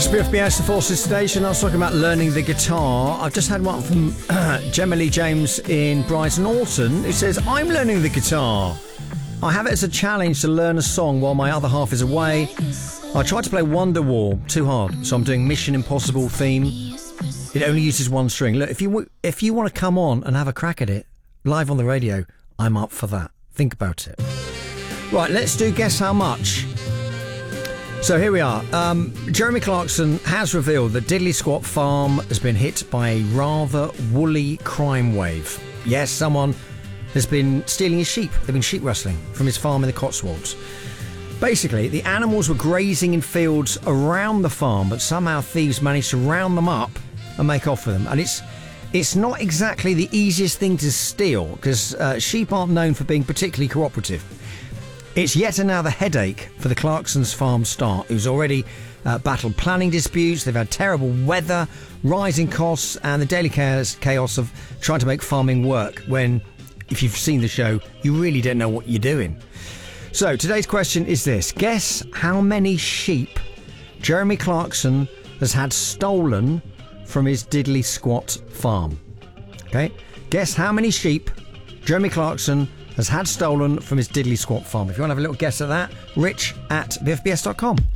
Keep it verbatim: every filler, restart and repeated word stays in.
B F B S, the Forces Station. I was talking about learning the guitar. I've just had one from uh, Gemma Lee James in Brighton Alton. It says, I'm learning the guitar. I have it as a challenge to learn a song while my other half is away. I tried to play Wonderwall, too hard, so I'm doing Mission Impossible theme. It only uses one string. Look, if you w- if you want to come on and have a crack at it, live on the radio, I'm up for that. Think about it. Right, let's do Guess How Much. So here we are. Um, Jeremy Clarkson has revealed that Diddley Squat Farm has been hit by a rather woolly crime wave. Yes, someone has been stealing his sheep. They've been sheep rustling from his farm in the Cotswolds. Basically, the animals were grazing in fields around the farm, but somehow thieves managed to round them up and make off with them. And it's it's not exactly the easiest thing to steal, because uh, sheep aren't known for being particularly cooperative. It's yet another headache for the Clarkson's farm staff, who's already uh, battled planning disputes. They've had terrible weather, rising costs, and the daily chaos, chaos of trying to make farming work when, if you've seen the show, you really don't know what you're doing. So today's question is this. Guess how many sheep Jeremy Clarkson has had stolen from his Diddley Squat farm. Okay? Guess how many sheep Jeremy Clarkson has had stolen from his Diddley Squat farm. If you want to have a little guess at that, rich at b f b s dot com.